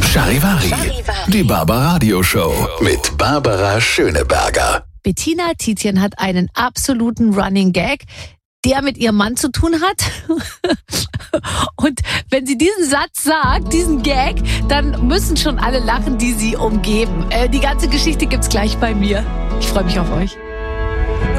Charivari, die Barbaradio Show mit Barbara Schöneberger. Bettina Tietjen hat einen absoluten Running Gag, der mit ihrem Mann zu tun hat. Und wenn sie diesen Satz sagt, diesen Gag, dann müssen schon alle lachen, die sie umgeben. Die ganze Geschichte gibt's gleich bei mir. Ich freue mich auf euch.